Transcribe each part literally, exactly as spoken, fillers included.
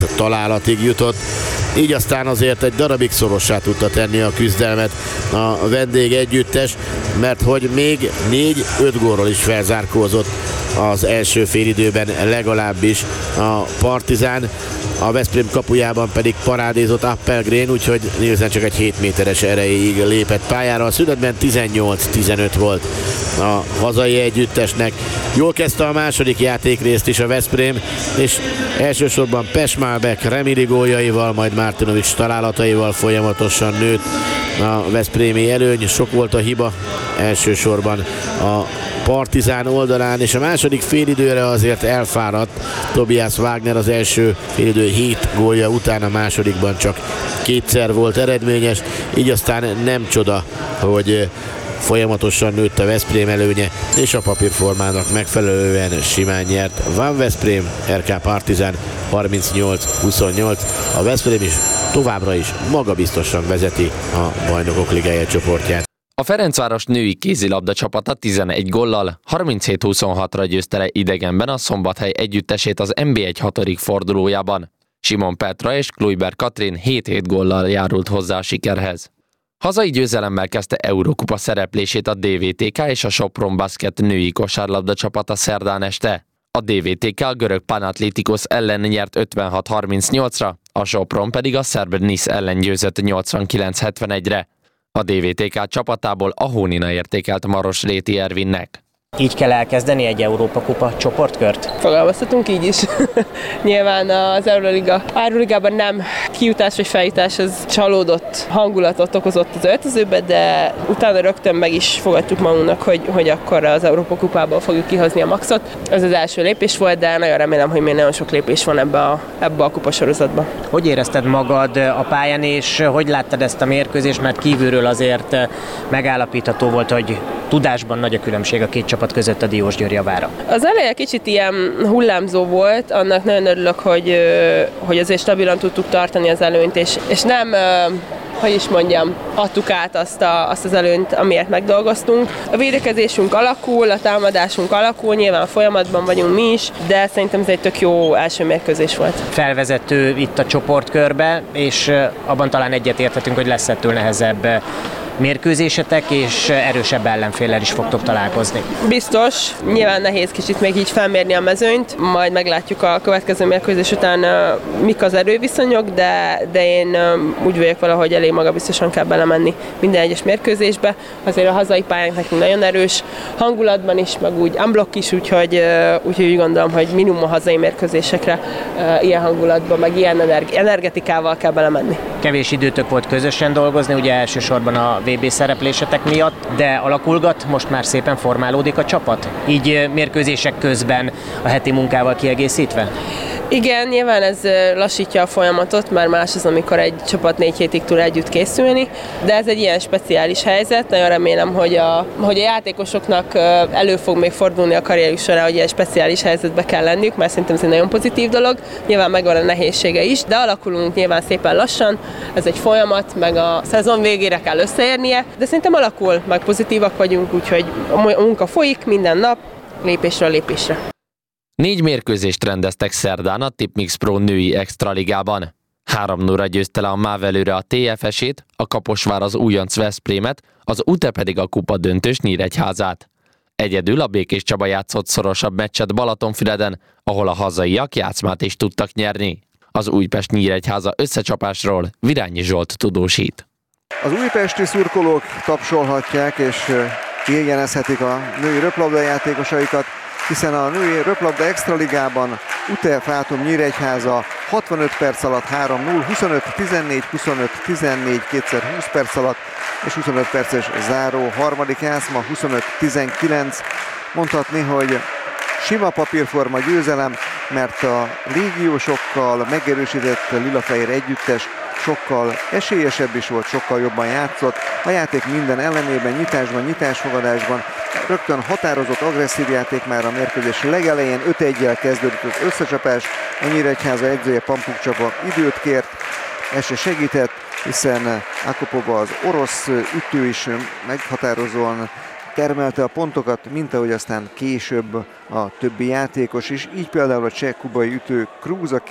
találatig jutott, így aztán azért egy darabig szorossá tudta tenni a küzdelmet a vendég együttes, mert hogy még négy-öt gólról is felzárkózott az első félidőben legalábbis a Partizán, a Veszprém kapujában pedig parádézott Appelgren, úgyhogy Nielsen csak egy hét méteres erejéig lépett pályára. A szünetben tizennyolc tizenöt volt a hazai együttesnek. Jól kezdte a második játékrészt is a Veszprém, és elsősorban Pesmálbek remili góljaival, majd Martinovics találataival folyamatosan nőtt a veszprémi előny. Sok volt a hiba elsősorban a Partizán oldalán, és a második félidőre azért elfáradt Tobias Wagner. Az első félidő hét gólja után a másodikban csak kétszer volt eredményes, így aztán nem csoda, hogy folyamatosan nőtt a Veszprém előnye, és a papírformának megfelelően simán nyert Van Veszprém, er ká Partizán harmincnyolc huszonnyolc. A Veszprém is továbbra is magabiztosan vezeti a Bajnokok Ligája csoportját. A Ferencváros női kézilabda csapata tizenegy góllal harminchét huszonhatra győzte le idegenben a Szombathely együttesét az en bé egy hatodik fordulójában. Simon Petra és Kluiber Katrin hét-hét góllal járult hozzá a sikerhez. Hazai győzelemmel kezdte Eurókupa szereplését a dé vé té ká és a Sopron Basket női kosárlabda csapata szerdán este. A dé vé té ká a görög Panathinaikos ellen nyert ötvenhat harmincnyolcra, a Sopron pedig a szerb Nice ellen győzött nyolcvankilenc hetvenegyre. A dé vé té ká csapatából a Hónina értékelt Maros Réti Ervinnek. Így kell elkezdeni egy Európa-kupa csoportkört? Fogalmazhatunk így is. Nyilván az Euroliga Euróligában nem kijutás vagy feljutás, az csalódott hangulatot okozott az öltözőbe, de utána rögtön meg is fogadtuk magunknak, hogy, hogy akkor az Európa-kupából fogjuk kihozni a maxot. Ez az első lépés volt, de nagyon remélem, hogy még nagyon sok lépés van ebbe a, ebbe a kupasorozatba. Hogy érezted magad a pályán, és hogy láttad ezt a mérkőzést, mert kívülről azért megállapítható volt, hogy tudásban nagy a különbség a két csapat között a Diósgyőr javára. Az eleje kicsit ilyen hullámzó volt, annak nagyon örülök, hogy, hogy azért stabilan tudtuk tartani az előnyt, és, és nem, hogy is mondjam, adtuk át azt, a, azt az előnyt, amiért megdolgoztunk. A védekezésünk alakul, a támadásunk alakul, nyilván folyamatban vagyunk mi is, de szerintem ez egy tök jó első mérkőzés volt. Felvezető itt a csoportkörbe, és abban talán egyetérthetünk, hogy lesz ettől nehezebb mérkőzésetek, és erősebb ellenféllel is fogtok találkozni. Biztos, nyilván nehéz kicsit még így felmérni a mezőnyt, majd meglátjuk a következő mérkőzés után mik az erőviszonyok, de, de én úgy vagyok valahogy elég magabiztosan kell belemenni minden egyes mérkőzésbe. Azért a hazai pályánk nekünk nagyon erős, hangulatban is, meg úgy unblock is, úgyhogy, úgyhogy úgy gondolom, hogy minimum a hazai mérkőzésekre ilyen hangulatban, meg ilyen energetikával kell belemenni. Kevés időtök volt közösen dolgozni, ugye elsősorban a vé bé szereplésetek miatt, de alakulgat, most már szépen formálódik a csapat? Így mérkőzések közben a heti munkával kiegészítve? Igen, nyilván ez lassítja a folyamatot, mert más az, amikor egy csapat négy hétig tud együtt készülni, de ez egy ilyen speciális helyzet. Nagyon remélem, hogy a, hogy a játékosoknak elő fog még fordulni a karrierjük során, hogy ilyen speciális helyzetbe kell lenniük, mert szerintem ez egy nagyon pozitív dolog. Nyilván megvan a nehézsége is, de alakulunk nyilván szépen lassan. Ez egy folyamat, meg a szezon végére kell összeérnie, de szerintem alakul, meg pozitívak vagyunk, úgyhogy a munka folyik minden nap, lépésről lépésre. Négy mérkőzést rendeztek szerdán a Tipmix Pro női extraligában. három nulla győzte le a MÁV előre a té ef es-ét, a Kaposvár az újonc Veszprémet, az u té e pedig a kupa döntős Nyíregyházát. Egyedül a Békés Csaba játszott szorosabb meccset Balatonfüreden, ahol a hazaiak játszmát is tudtak nyerni. Az Újpest Nyíregyháza összecsapásról Virányi Zsolt tudósít. Az újpesti szurkolók tapsolhatják és kiegyenezhetik a női röplabda játékosaikat, hiszen a női röplabda extraligában u té e Fátum Nyíregyháza hatvanöt perc alatt három null, huszonöt tizennégy, huszonöt tizennégy, kétszer húsz perc alatt, és huszonöt perces záró harmadik játszma huszonöt tizenkilenc. Mondhatni, hogy sima papírforma győzelem, mert a légiósokkal megerősített lilafehér együttes sokkal esélyesebb is volt, sokkal jobban játszott. A játék minden ellenében, nyitásban, nyitásfogadásban rögtön határozott, agresszív játék már a mérkőzés legelején. öt egyel kezdődött az összecsapás, a Nyíregyháza edzője Pampuk Csaba időt kért, ez se segített, hiszen Akopova az orosz ütő is meghatározóan termelte a pontokat, mint ahogy aztán később a többi játékos is. Így például a cseh kubai ütő Krúz, aki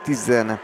tizenhat